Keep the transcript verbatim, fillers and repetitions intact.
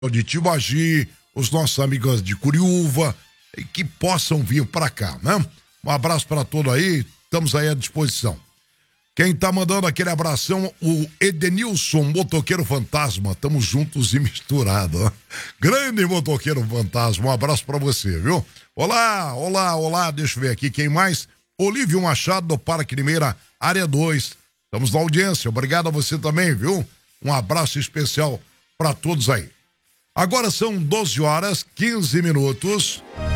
de Tibagi, os nossos amigos de Curiúva, que possam vir para cá, né? Um abraço para todos aí, estamos aí à disposição. Quem tá mandando aquele abração, o Edenilson, motoqueiro fantasma, tamo juntos e misturados, ó. Grande motoqueiro fantasma, um abraço para você, viu? Olá, olá, olá, deixa eu ver aqui quem mais. Olívio Machado, do Parque Limeira, área dois. Estamos na audiência, obrigado a você também, viu? Um abraço especial para todos aí. Agora são doze horas, quinze minutos.